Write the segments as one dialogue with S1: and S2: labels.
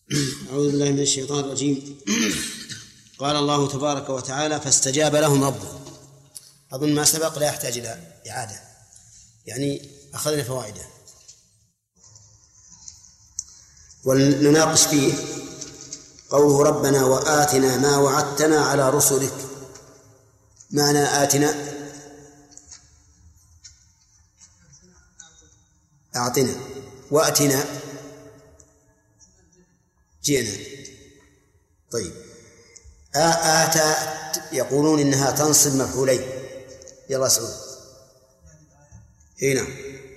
S1: أعوذ بالله من الشيطان الرجيم. قال الله تبارك وتعالى: فاستجاب لهم ربهم. أظن ما سبق لا يحتاج إلى إعادة، يعني أخذنا فوائده. ولنناقش فيه قوله: ربنا وآتنا ما وعدتنا على رسلك. معنى آتنا أعطنا، وأتنا جئنا. طيب، آتى يقولون إنها تنصب مفعولين. يلا سعود. هنا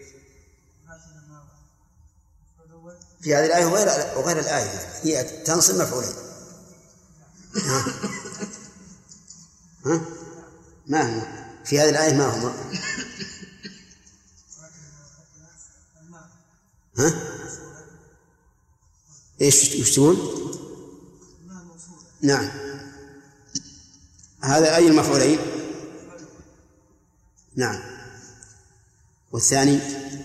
S1: في هذه الآية وغير الآية هي تنصب مفعولين. ما هو في هذه الآية؟ ما هو إيش تقول؟ نعم، هذا أي المفعولين؟ نعم. والثاني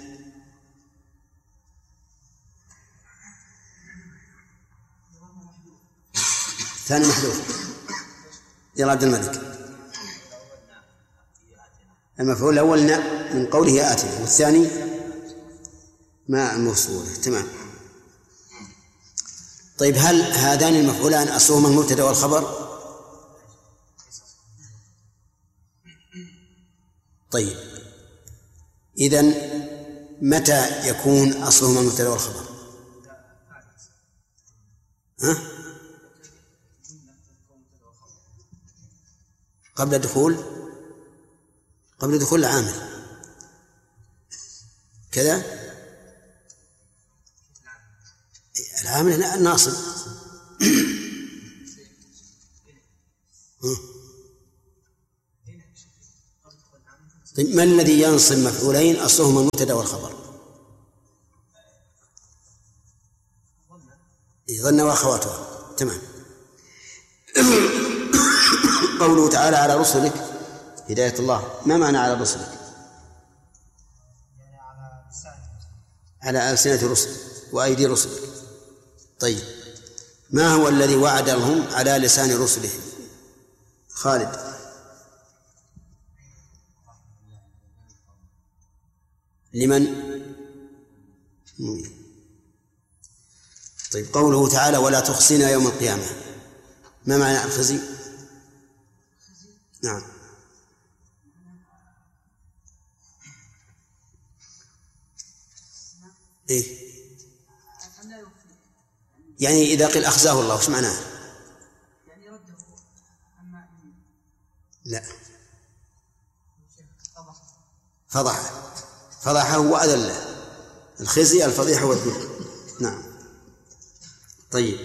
S1: محذوف. يلا عبد الملك. المفعول الأول من قوله آتنا، والثاني ما موصولة. تمام. طيب، هل هذان المفعولان أصلهما المبتدأ والخبر؟ طيب، إذن متى يكون أصلهما المبتدأ والخبر؟ قبل دخول العامل كذا. العامل الناصب. طيب، ما الذي ينصب مفعولين أصلهما المبتدأ والخبر؟ ظن وأخواتها. تمام. قوله تعالى: على رسلك هداية الله. ما معنى على رسلك؟ على ألسنة رسل وأيدي رسلك. طيب، ما هو الذي وعد لهم على لسان رسله؟ خالد. لمن؟ طيب، قوله تعالى: ولا تخزنا يوم القيامة. ما معنى الخزي؟ نعم. إيه؟ يعني إذا قيل أخزاه الله وش معناه؟ يعني رده. لا، فضحه وأذله. الخزي الفضيحة والذل. نعم. طيب،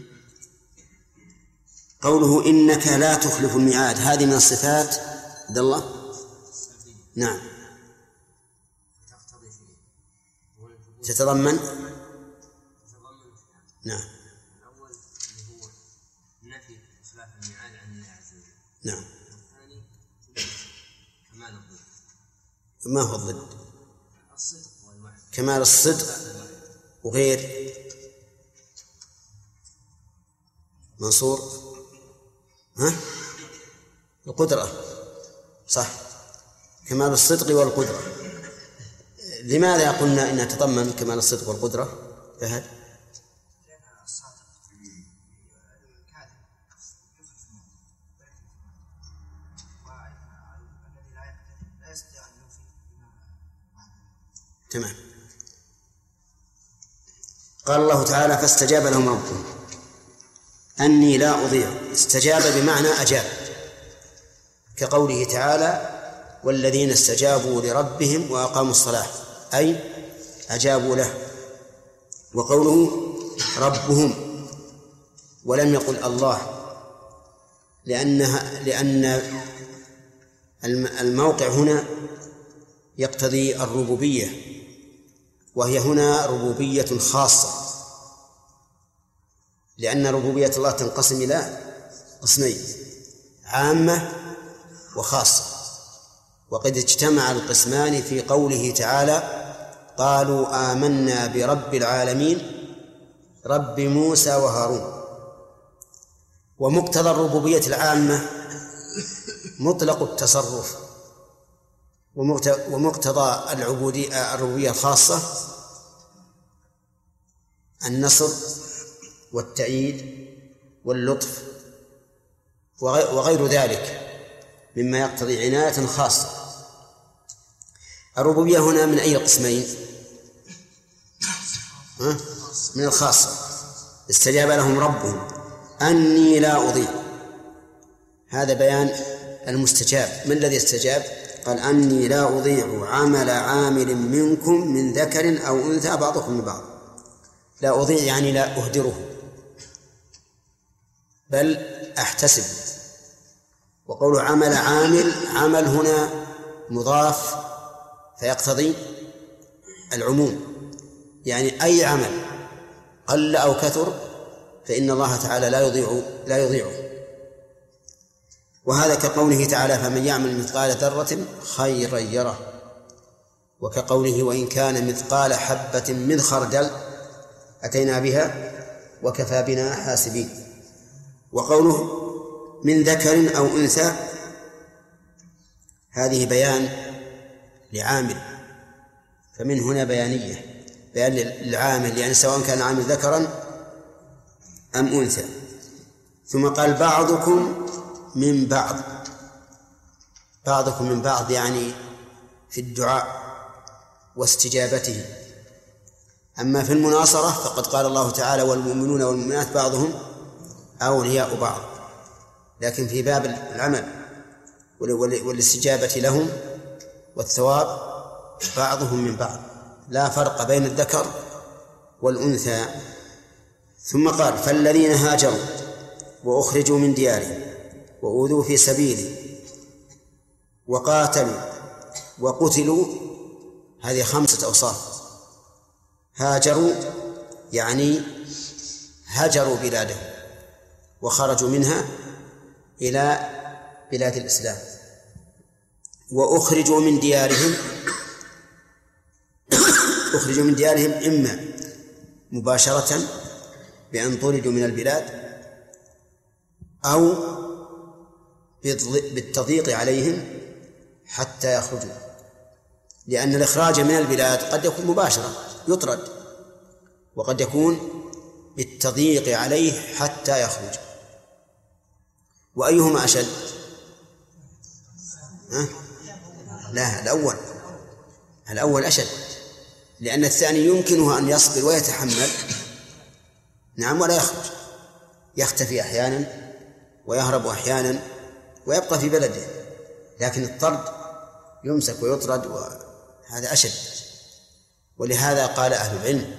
S1: قوله: إنك لا تخلف الميعاد. هذه من الصفات عبد الله. نعم. تتضمن. نعم.
S2: الأول هو نفي إخلاف الميعاد عن الله عز وجل.
S1: نعم.
S2: الثاني كمال الضد.
S1: ما هو الضد؟
S2: الصدق والوعد.
S1: كمال الصدق وغير منصور. القدرة. صح، كمال الصدق والقدرة. لماذا قلنا إنها تضمن كمال الصدق والقدرة؟ فهد. تمام. قال الله تعالى: فاستجاب لهم ربهم أني لا أضيع. استجاب بمعنى أجاب، كقوله تعالى: والذين استجابوا لربهم وأقاموا الصلاة، أي أجابوا له. وقوله ربهم ولم يقل الله، لأن الموقع هنا يقتضي الربوبية، وهي هنا ربوبية خاصة، لأن ربوبية الله تنقسم إلى قسمين: عامة وخاصة. وقد اجتمع القسمان في قوله تعالى: قالوا آمنا برب العالمين رب موسى وهارون. ومقتضى الربوبية العامة مطلق التصرف، ومقتضى الربوبية الخاصة النصر والتأييد واللطف وغير ذلك مما يقتضي عناية خاصة. الربوبية هنا من أي قسمين؟ من الخاصة. استجاب لهم ربهم أني لا أضيع، هذا بيان المستجاب. من الذي استجاب؟ قال أني لا أضيع عمل عامل منكم من ذكر أو أنثى بعضكم من بعض. لا أضيع يعني لا أهدره، بل أحتسب. وقول عمل عمل هنا مضاف فيقتضي العموم، يعني أي عمل قل أو كثر فإن الله تعالى لا يضيعه. وهذا كقوله تعالى فمن يعمل مثقال ذرة خيرا يره، وكقوله وإن كان مثقال حبة من خردل أتينا بها وكفى بنا حاسبين. وقوله من ذكر أو أنثى هذه بيان لعامل، فمن هنا بيانية، بيان للعامل، يعني سواء كان عامل ذكرا أم أنثى. ثم قال بعضكم من بعض، بعضكم من بعض يعني في الدعاء واستجابته. أما في المناصرة فقد قال الله تعالى والمؤمنون والمؤمنات بعضهم أولياء بعض، لكن في باب العمل والاستجابة لهم والثواب بعضهم من بعض، لا فرق بين الذكر والأنثى. ثم قال فالذين هاجروا وأخرجوا من ديارهم وأوذوا في سبيله وقاتلوا وقتلوا، هذه 5 أوصاف. هاجروا يعني هجروا بلادهم وخرجوا منها إلى بلاد الإسلام. وأخرجوا من ديارهم أخرجوا من ديارهم إما مباشرة بأن طردوا من البلاد أو بالتضييق عليهم حتى يخرجوا، لأن الإخراج من البلاد قد يكون مباشرة يطرد، وقد يكون بالتضييق عليه حتى يخرج. وأيهما أشد؟ لا، الأول أشد، لأن الثاني يمكنه أن يصبر ويتحمل نعم ولا يخرج، يختفي أحيانا ويهرب أحيانا ويبقى في بلده، لكن الطرد يمسك ويطرد وهذا أشد. ولهذا قال أهل العلم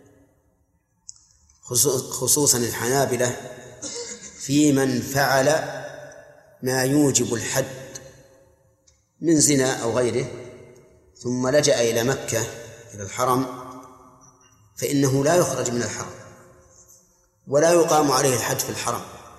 S1: خصوصا الحنابلة في من فعل ما يوجب الحد من زنا أو غيره ثم لجأ إلى مكة إلى الحرم فإنه لا يخرج من الحرم ولا يقام عليه الحد في الحرم،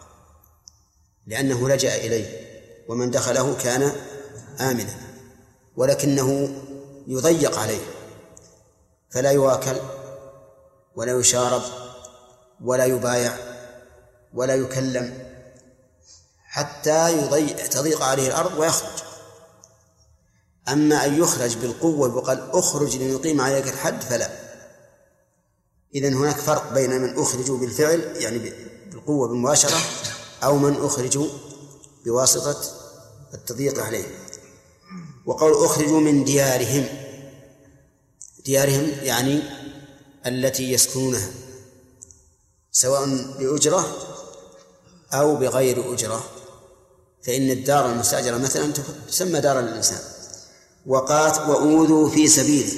S1: لأنه لجأ إليه ومن دخله كان آمنا، ولكنه يضيق عليه فلا يواكل ولا يشارب ولا يبايع ولا يكلم حتى تضيق عليه الأرض ويخرج. أما أن يخرج بالقوة وقال أخرج لنقيم عليك الحد فلا. إذن هناك فرق بين من أخرجوا بالفعل يعني بالقوة بالمباشرة أو من أخرجوا بواسطة التضييق عليه. وقول أخرجوا من ديارهم يعني التي يسكنونها سواء بأجرة أو بغير أجرة، فإن الدار المستأجرة مثلا تسمى دار للإنسان. وأوذوا في سبيله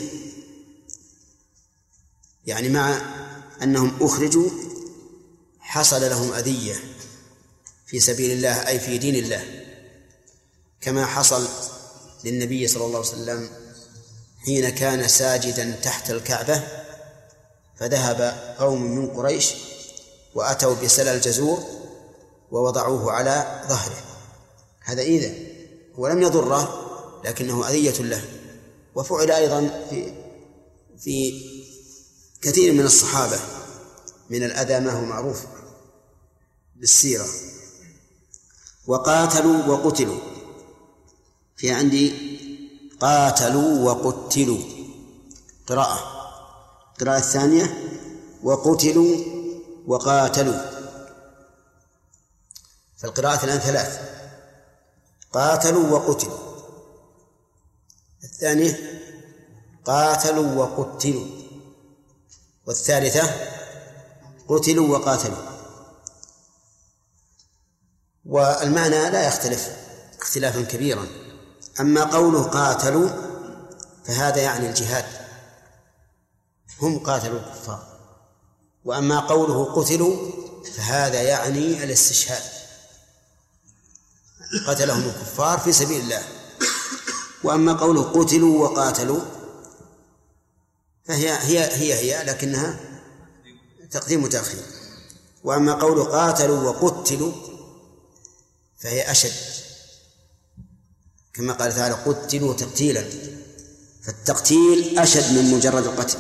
S1: يعني مع أنهم أخرجوا حصل لهم أذية في سبيل الله أي في دين الله، كما حصل للنبي صلى الله عليه وسلم حين كان ساجدا تحت الكعبة فذهب قوم من قريش وأتوا بسلى الجزور ووضعوه على ظهره، هذا إذن ولم يضره لكنه أذية له. وفعل أيضا في كثير من الصحابة من الأذى ما هو معروف بالسيرة. وقاتلوا وقتلوا، في عندي قاتلوا وقتلوا قراءة الثانية وقتلوا وقاتلوا. فالقراءة الآن 3: قاتلوا وقتلوا، الثانية قاتلوا وقتلوا، والثالثة قتلوا وقاتلوا. والمعنى لا يختلف اختلافا كبيرا. أما قوله قاتلوا فهذا يعني الجهاد، هم قاتلوا الكفار. وأما قوله قتلوا فهذا يعني الاستشهاد، قتلهم الكفار في سبيل الله. وأما قوله قتلوا وقاتلوا فهي لكنها تقديم وتأخير. وأما قوله قاتلوا وقتلوا فهي أشد، كما قال تعالى قتلوا تقتيلا، فالتقتيل أشد من مجرد القتل.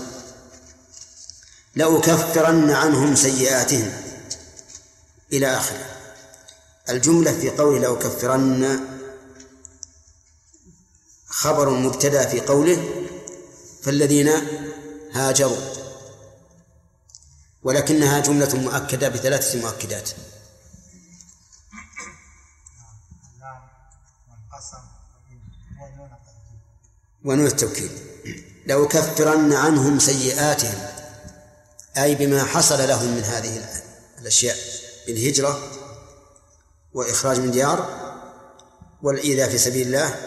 S1: لأكفرن عنهم سيئاتهم إلى آخره. الجملة في قوله لأكفرن خبر مبتدأ في قوله فالذين هاجروا، ولكنها جملة مؤكدة ب3 مؤكدات. ونون التوكيد. لأكفرن عنهم سيئاتهم، أي بما حصل لهم من هذه الأشياء، بالهجرة وإخراج من ديار والإيذاء في سبيل الله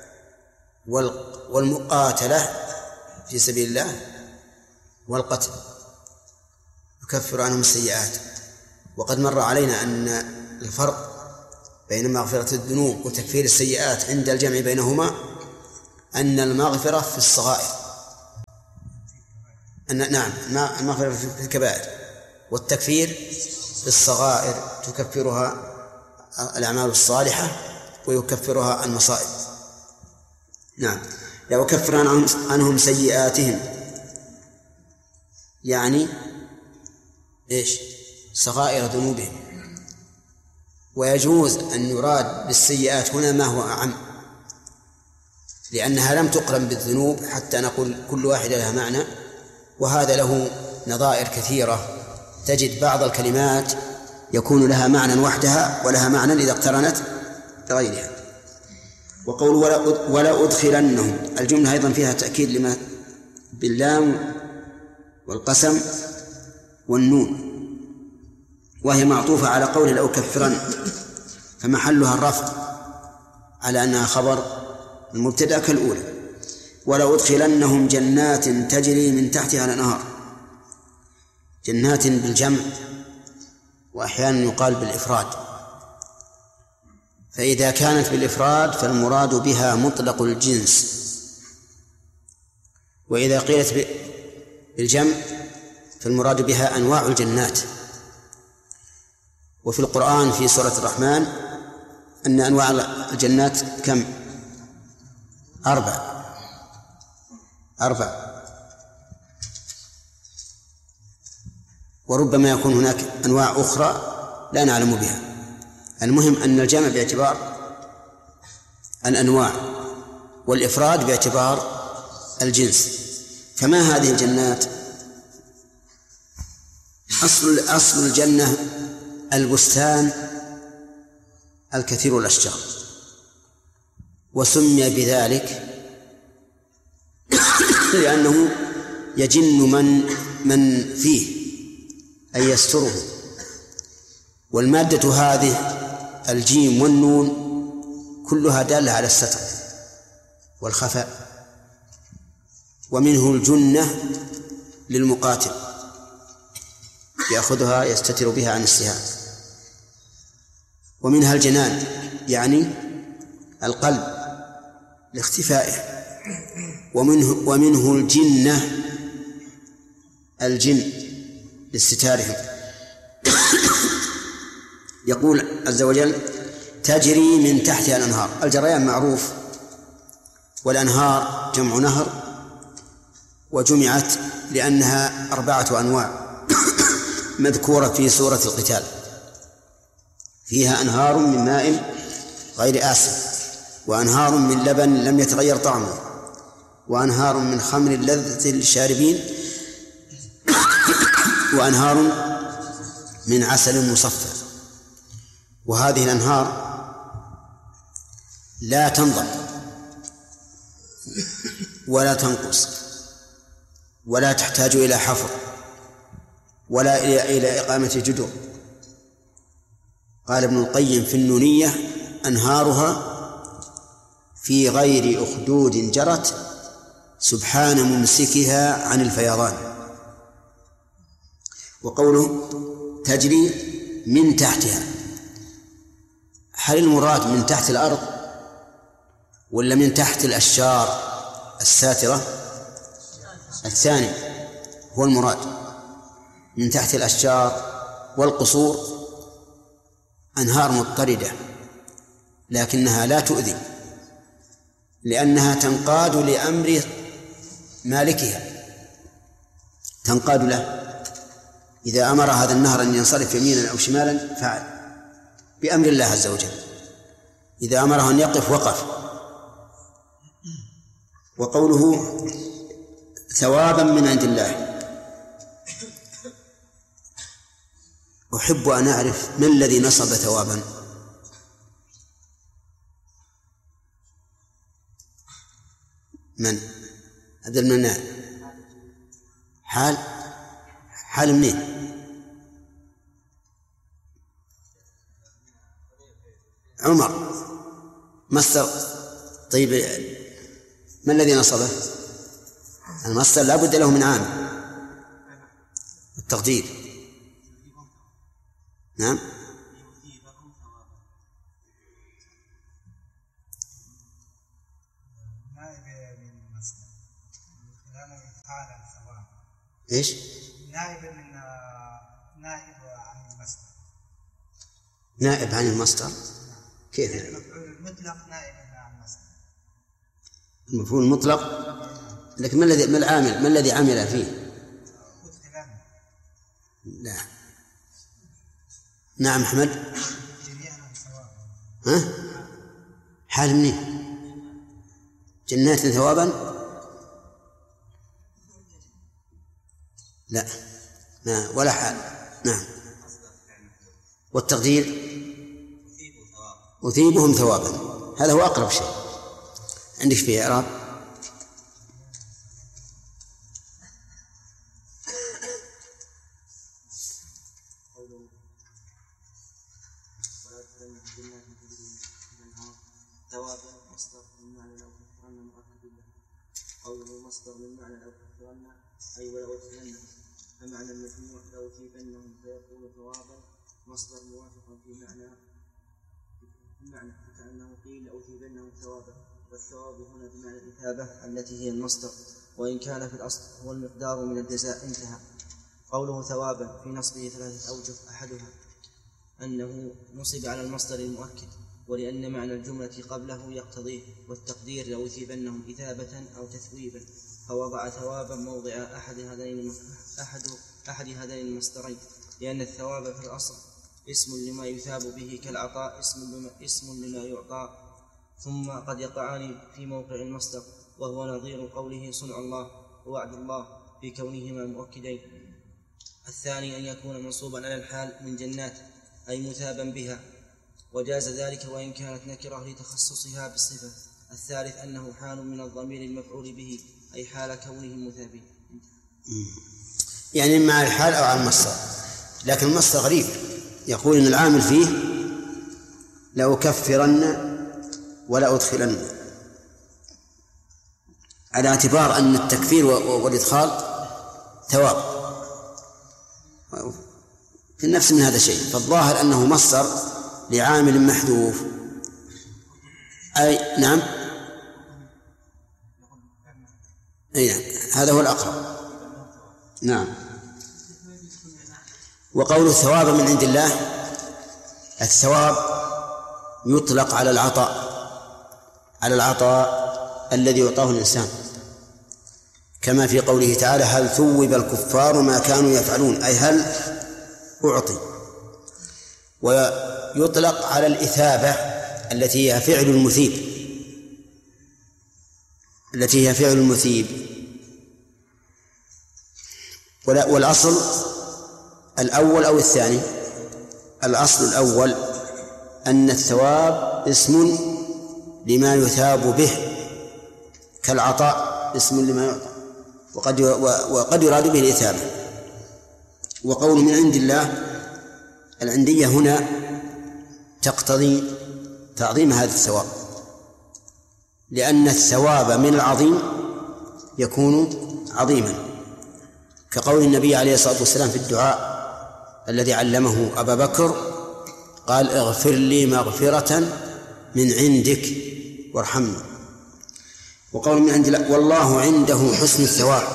S1: والمقاتلة في سبيل الله والقتل، يكفر عنهم السيئات. وقد مر علينا أن الفرق بين مغفرة الذنوب وتكفير السيئات عند الجمع بينهما أن المغفرة في الصغائر، المغفرة في الكبائر، والتكفير في الصغائر تكفرها الأعمال الصالحة ويكفرها المصائب. نعم. لأكفر عنهم سيئاتهم يعني إيش؟ صغائر ذنوبهم. ويجوز أن يراد بالسيئات هنا ما هو أعم، لأنها لم تقرن بالذنوب حتى نقول كل واحدة لها معنى، وهذا له نظائر كثيرة. تجد بعض الكلمات يكون لها معنى وحدها ولها معنى إذا اقترنت بغيرها. وقول ولا أدخلنهم، الجملة أيضا فيها تأكيد لما باللام والقسم والنون، وهي معطوفة على قول لأكفرن، فمحلها الرفع على أنها خبر المبتدأ كالأولى. ولا أدخلنهم جنات تجري من تحتها الأنهار، جنات بالجمع وأحيانا يقال بالإفراد، فإذا كانت بالإفراد فالمراد بها مطلق الجنس، وإذا قيلت بالجمع فالمراد بها أنواع الجنات. وفي القرآن في سورة الرحمن أن أنواع الجنات كم؟ 4. وربما يكون هناك أنواع أخرى لا نعلم بها. المهم أن الجمع باعتبار الأنواع والإفراد باعتبار الجنس. فما هذه الجنات؟ أصل الجنة البستان الكثير الأشجار، وسمي بذلك لأنه يجن من فيه أي يستره. والمادة هذه الجيم والنون كلها دالة على الستر والخفاء. ومنه الجنة للمقاتل يأخذها يستتر بها عن السهام. ومنها الجنان يعني القلب لاختفائه. ومنه الجنة الجن لاستتارهم. يقول عز وجل تجري من تحتها الأنهار. الجريان معروف، والأنهار جمع نهر، وجمعت لأنها 4 أنواع مذكورة في سورة القتال، فيها أنهار من ماء غير آسن، وأنهار من لبن لم يتغير طعمه، وأنهار من خمر لذة للشاربين، وأنهار من عسل مصفى. وهذه الأنهار لا تنضب ولا تنقص ولا تحتاج إلى حفر ولا إلى إقامة جدر. قال ابن القيم في النونية: أنهارها في غير أخدود جرت سبحان ممسكها عن الفيضان. وقوله تجري من تحتها، هل المراد من تحت الأرض ولا من تحت الأشجار الساترة؟ الثاني هو المراد، من تحت الأشجار والقصور. أنهار مضطردة لكنها لا تؤذي، لأنها تنقاد لأمر مالكها، تنقاد له. إذا أمر هذا النهر أن ينصرف يمينا أو شمالا فعل بأمر الله عز وجل، إذا أمره أن يقف وقف. وقوله ثوابا من عند الله، أحب أن أعرف من الذي نصب ثوابا. من هذا المناع؟ حال منين؟ عمر مصدر. طيب ما الذي نصبه؟ المصدر لا بد له من عامل التقدير. نعم. ايش؟
S3: نائب عن المصدر.
S1: نائب عن المصدر كيف؟
S3: المفعول المطلق نائب عن المصدر.
S1: المفعول المطلق، لكن ما العامل؟ ما الذي عمل فيه؟ لا. نعم أحمد. ها؟ حال منين؟ جنات ثوابا؟ لا ولا حال. نعم. والتقدير أثيبهم ثوابا، هذا هو أقرب شيء. عندك فيه إعراب؟
S4: قوله مصدر من معنى لو كفرن أي ولو أدخلنه، فمعنى المجموع لو أثيبنهم فيكون ثوابا مصدر موافقا في معنى كأنه قيل لو أثيبنهم ثوابا، والثواب هنا بمعنى الإثابة التي هي المصدر، وإن كان في الأصل هو المقدار من الجزاء. انتهى. قوله ثوابا في نصبه 3 أوجه، أحدها أنه نصب على المصدر المؤكد، ولأن معنى الجملة قبله يقتضيه، والتقدير لو أثيبنهم إثابة أو تثويبا، فوضع ثوابا موضع أحد هذين المصدرين، لأن الثواب في الأصل اسم لما يثاب به كالعطاء اسم لما يعطى، ثم قد يقعان في موقع المصدر، وهو نظير قوله صنع الله ووعد الله في كونهما مؤكدين. الثاني أن يكون منصوبا على الحال من جنات أي مثابا بها، وجاز ذلك وإن كانت نكرة لتخصصها بالصفة. الثالث أنه حال من الضمير المفعول به أي حال كونهم مثابين.
S1: يعني مع الحال أو على المصدر، لكن المصدر غريب، يقول إن العامل فيه لأكفرن ولا أدخلن، على اعتبار أن التكفير والإدخال ثواب في النفس من هذا الشيء، فالظاهر أنه مصدر لعامل محذوف. أي نعم، أي هذا هو الأقرب. نعم. وقول الثواب من عند الله، الثواب يطلق على العطاء الذي يعطاه الإنسان، كما في قوله تعالى هل ثوب الكفار ما كانوا يفعلون، أي هل أعطي. ويطلق على الإثابة التي هي فعل المثيب والأصل الأول أو الثاني؟ الأصل الأول أن الثواب اسم لما يثاب به، كالعطاء اسم لما يعطى، وقد يراد به الإثابة. وقول من عند الله، العندية هنا تقتضي تعظيم هذا الثواب، لأن الثواب من العظيم يكون عظيما، كقول النبي عليه الصلاة والسلام في الدعاء الذي علمه أبا بكر، قال: اغفر لي مغفرة من عندك وارحمني. وقول من عند الله والله عنده حسن الثواب،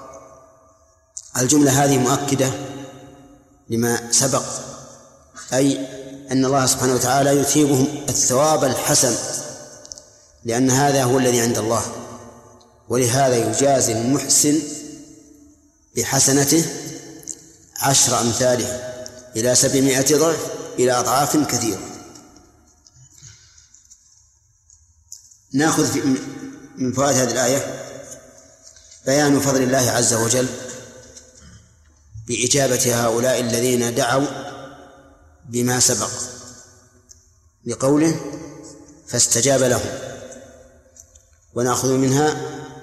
S1: الجملة هذه مؤكدة لما سبق، أي أن الله سبحانه وتعالى يثيبهم الثواب الحسن، لأن هذا هو الذي عند الله، ولهذا يجازي المحسن بحسنته 10 أمثاله إلى 700 ضعف إلى أضعاف كثيرة. نأخذ من فوائد هذه الآية بيان فضل الله عز وجل بإجابة هؤلاء الذين دعوا بما سبق، لقوله فاستجاب لهم. ونأخذ منها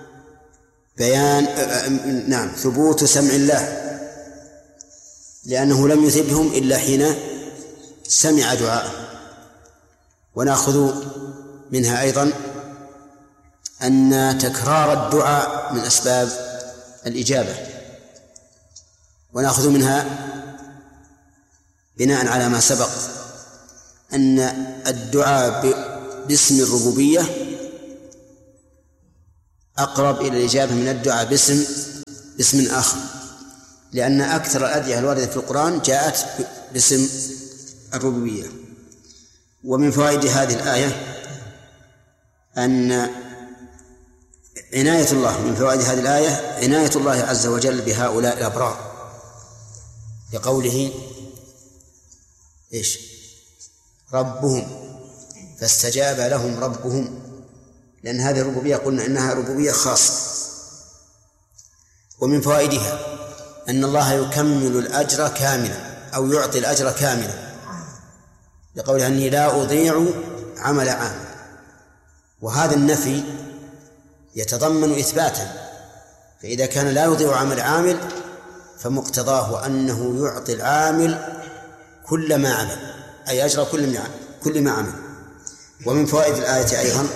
S1: بيان ثبوت سمع الله، لأنه لم يثبهم إلا حين سمع دعاءه. ونأخذ منها أيضا أن تكرار الدعاء من أسباب الإجابة. ونأخذ منها بناء على ما سبق أن الدعاء باسم الربوبية أقرب إلى الإجابة من الدعاء باسم آخر، لأن أكثر الأدعية الواردة في القرآن جاءت باسم الربوبية. ومن فوائد هذه الآية أن عناية الله، من فوائد هذه الآية عناية الله عز وجل بهؤلاء الأبرار، لقوله ربهم فاستجاب لهم ربهم، لأن هذه الربوبية قلنا إنها ربوبية خاصة. ومن فوائدها أن الله يكمل الأجر كاملا أو يعطي الأجر كاملا، لقوله أني لا أضيع عمل عامل. وهذا النفي يتضمن إثباتا، فإذا كان لا يضيع عمل عامل فمقتضاه أنه يعطي العامل كل ما عمل، أي أجر كل ما عمل. ومن فوائد الآية أيضا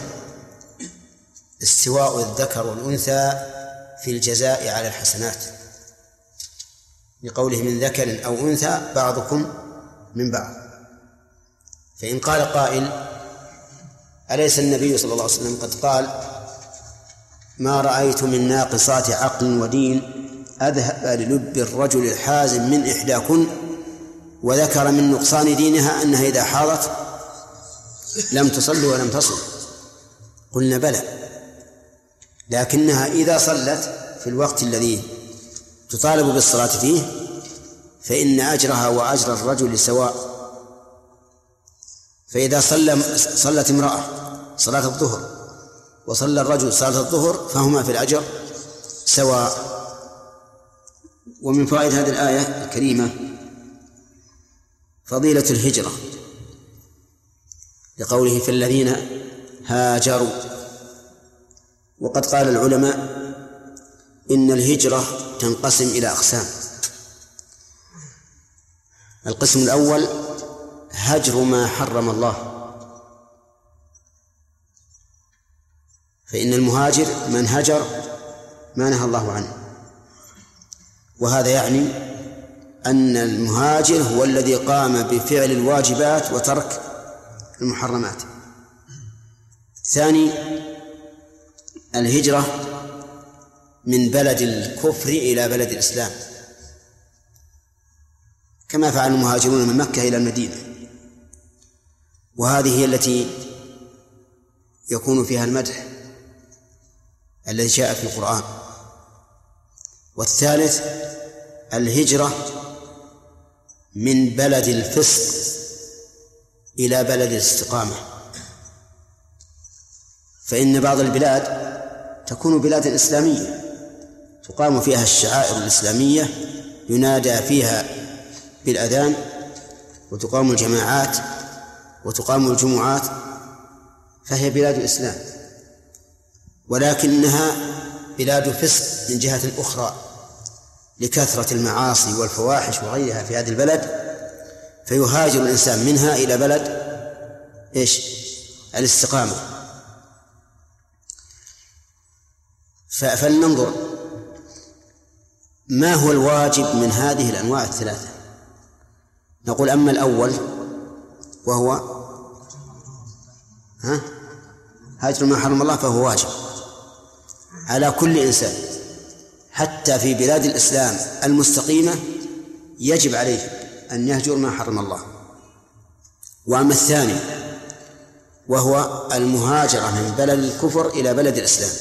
S1: استواء الذكر والأنثى في الجزاء على الحسنات، لقوله من ذكر أو أنثى بعضكم من بعض. فإن قال قائل أليس النبي صلى الله عليه وسلم قد قال ما رأيت من ناقصات عقل ودين أذهب للب الرجل الحازم من إحداكن، وذكر من نقصان دينها أنها إذا حاضت لم تصل ولم تصل. قلنا بلى، لكنها إذا صلت في الوقت الذي تطالب بالصلاة فيه فإن أجرها وأجر الرجل سواء. فإذا صلت امرأة صلاة الظهر وصلى الرجل صلاة الظهر فهما في الأجر سواء. ومن فوائد هذه الآية الكريمة فضيلة الهجرة، لقوله في الذين هاجروا. وقد قال العلماء إن الهجرة تنقسم إلى أقسام. القسم الأول هجر ما حرم الله، فإن المهاجر من هجر ما نهى الله عنه، وهذا يعني أن المهاجر هو الذي قام بفعل الواجبات وترك المحرمات. ثاني الهجرة من بلد الكفر إلى بلد الإسلام، كما فعل المهاجرون من مكة إلى المدينة، وهذه هي التي يكون فيها المدح الذي جاء في القرآن. والثالث الهجرة من بلد الفسق إلى بلد الاستقامة. فإن بعض البلاد تكون بلاد إسلامية تقام فيها الشعائر الإسلامية، ينادى فيها بالأذان، وتقام الجماعات وتقام الجمعات، فهي بلاد إسلام، ولكنها بلاد فسق من جهة أخرى لكثرة المعاصي والفواحش وغيرها في هذه البلد، فيهاجر الإنسان منها إلى بلد الاستقامة. فلننظر ما هو الواجب من هذه الأنواع الثلاثة. نقول أما الأول وهو هاجر ما حرم الله، فهو واجب على كل إنسان، حتى في بلاد الإسلام المستقيمة يجب عليه أن يهجر ما حرم الله. وأما الثاني وهو المهاجرة من بلد الكفر إلى بلد الإسلام،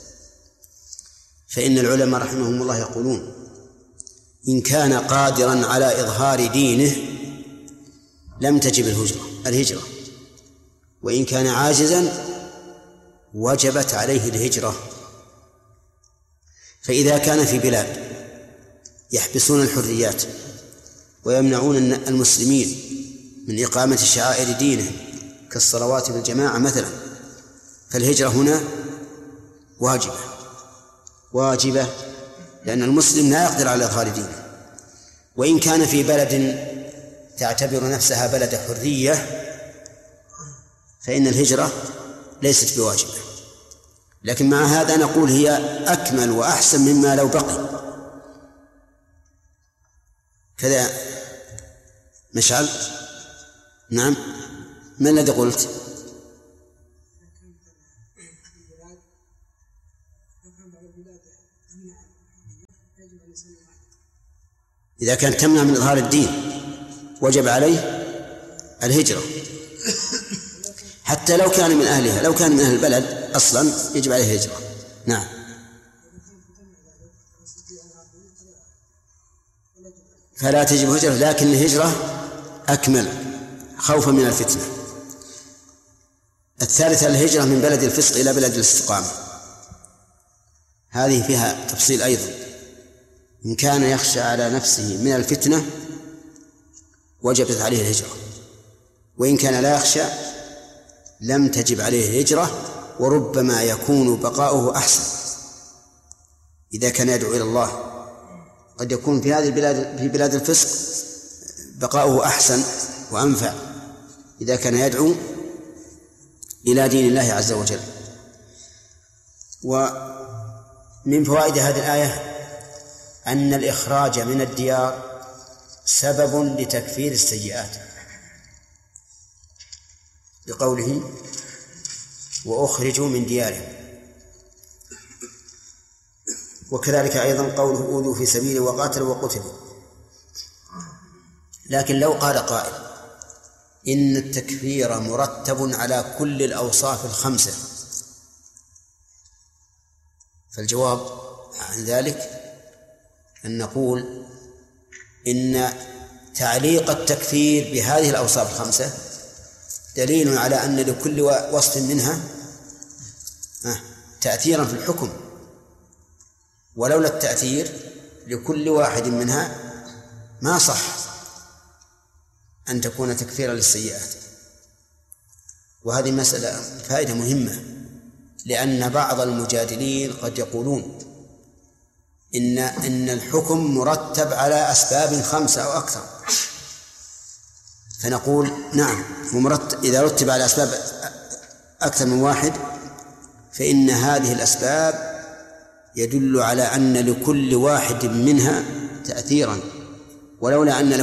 S1: فإن العلماء رحمهم الله يقولون إن كان قادرا على إظهار دينه لم تجب الهجرة، وإن كان عاجزا وجبت عليه الهجرة. فإذا كان في بلاد يحبسون الحريات ويمنعون المسلمين من إقامة شعائر دينه كالصلوات بالجماعة مثلا، فالهجرة هنا واجبة، لأن المسلم لا يقدر على إظهار دينه. وإن كان في بلد تعتبر نفسها بلد حرية فإن الهجرة ليست بواجبة، لكن مع هذا نقول هي أكمل وأحسن مما لو بقي. كذا مشعل؟ نعم، ما الذي قلت؟ إذا كانت تمنع من إظهار الدين وجب عليه الهجرة، حتى لو كان من أهلها، لو كان من أهل البلد أصلا يجب عليه الهجرة. نعم، فلا تجب هجرة، لكن الهجرة أكمل خوفا من الفتنة. الثالثة الهجرة من بلد الفسق إلى بلد الاستقامة، هذه فيها تفصيل أيضا. إن كان يخشى على نفسه من الفتنة وجبت عليه الهجرة، وإن كان لا يخشى لم تجب عليه الهجرة، وربما يكون بقاؤه أحسن إذا كان يدعو إلى الله. قد يكون في هذه البلاد، في بلاد الفسق، بقاؤه أحسن وأنفع إذا كان يدعو إلى دين الله عز وجل. ومن فوائد هذه الآية أن الإخراج من الديار سبب لتكفير السيئات، بقوله وأخرجوا من ديارهم، وكذلك أيضا قوله أوذوا في سبيله وقاتلوا وقتلوا. لكن لو قال قائل إن التكفير مرتب على كل الأوصاف الخمسة، فالجواب عن ذلك أن نقول إن تعليق التكفير بهذه الأوصاف الخمسة دليل على أن لكل وصف منها تأثيرا في الحكم، ولولا التأثير لكل واحد منها ما صح أن تكون تكفيرا للسيئات. وهذه مسألة فائدة مهمة، لأن بعض المجادلين قد يقولون إن الحكم مرتب على أسباب 5 أو أكثر، فنقول نعم، إذا رتب على أسباب أكثر من واحد فإن هذه الأسباب يدل على أن لكل واحد منها تأثيرا، ولولا أن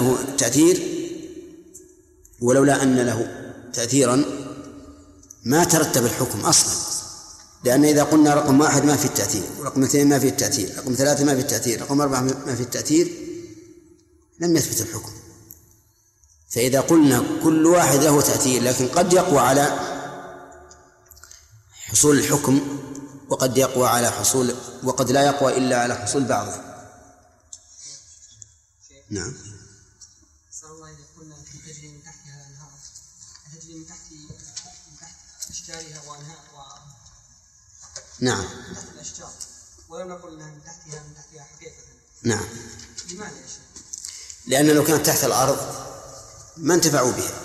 S1: له تأثيرا ما ترتب الحكم أصلا. لأن إذا قلنا رقم 1 ما في التأثير، ورقم 2 ما في التأثير، رقم 3 ما في التأثير، رقم 4 ما في التأثير، لم يثبت الحكم. فإذا قلنا كل واحد له تأثير لكن قد يقوى على حصول الحكم، وقد يقوى على حصول، وقد لا يقوى إلا على حصول بعضه. نعم.
S3: التي تجري من تحتها الأنهار تجري من تحت أشجارها وأنهار
S1: نعم.
S3: من تحت الأشجار، ولم نقل أنها من تحتها حقيقة.
S1: نعم.
S3: لماذا يا شيخ؟
S1: لأن لو كانت تحت الأرض ما انتفعوا بها.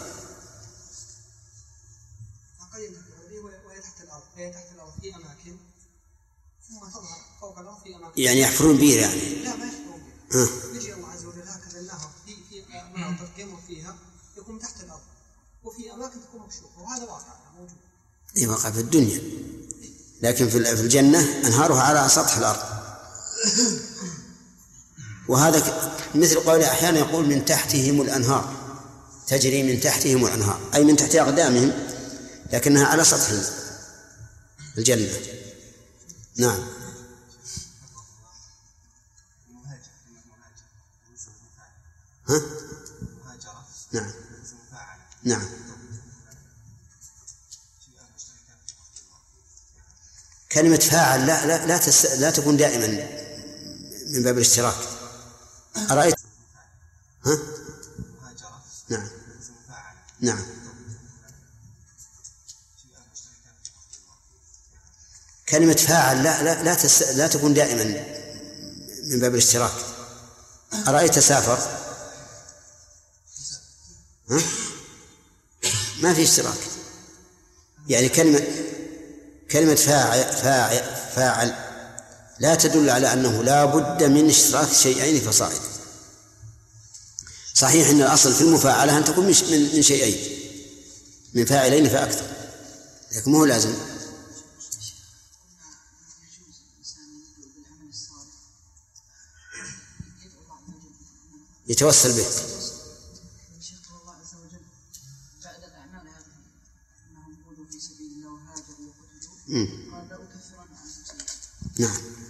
S3: قد ينتفعوا بها وهي تحت الأرض، في أماكن ثم تظهر فوق الأرض في أماكن.
S1: يعني يحفرون بها يعني؟
S3: لا، ما يحفرون بها. يجي الله عز وجل هكذا النهر في مناطق يمر فيها يكون تحت الأرض، وفي أماكن تكون مكشوفة، وهذا واقع موجود.
S1: أي واقع في الدنيا، لكن في الجنة أنهارها على سطح الأرض. وهذا مثل قول أحيانا يقول من تحتهم الأنهار، تجري من تحتهم الأنهار، أي من تحت أقدامهم، لكنها على سطح الجنة. نعم. ها؟ نعم. نعم. كلمة فاعل لا تكون دائما من باب الاشتراك. أرأيت؟ ها؟ نعم. نعم. كلمة فاعل لا تكون دائما من باب الاشتراك. أرأيت سافر؟ ها؟ ما في اشتراك. يعني كلمة فاعل لا تدل على أنه لا بد من اشتراك شيئين فصاعدا. صحيح أن الأصل في المفاعلة أن تكون من شيئين، من فاعلين فأكثر، لكن ما هو لازم. يتوسل به. نعم.